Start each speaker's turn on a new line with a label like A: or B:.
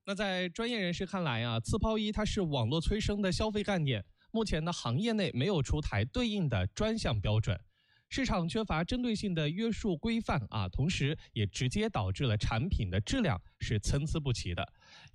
A: 那在专业人士看来啊，自泡衣它是网络催生的消费概念，目前呢行业内没有出台对应的专项标准，市场缺乏针对性的约束规范啊，同时也直接导致了产品的质量是参差不齐的。